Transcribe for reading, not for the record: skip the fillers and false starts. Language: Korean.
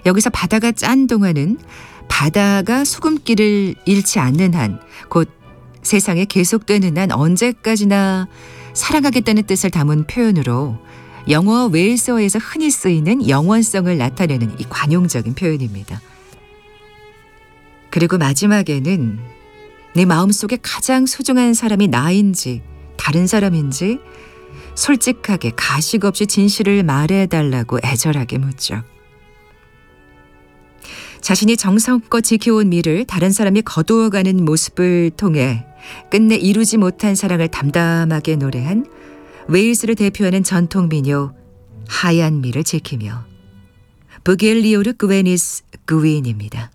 여기서 바다가 짠 동안은 바다가 수금기를 잃지 않는 한, 곧 세상에 계속되는 한 언제까지나 사랑하겠다는 뜻을 담은 표현으로 영어와 웨일스어에서 흔히 쓰이는 영원성을 나타내는 이 관용적인 표현입니다. 그리고 마지막에는 내 마음속에 가장 소중한 사람이 나인지 다른 사람인지 솔직하게 가식 없이 진실을 말해달라고 애절하게 묻죠. 자신이 정성껏 지켜온 미를 다른 사람이 거두어가는 모습을 통해 끝내 이루지 못한 사랑을 담담하게 노래한 웨일스를 대표하는 전통 민요 하얀 미를 지키며 부겔리오르 그웨니스 그윈입니다.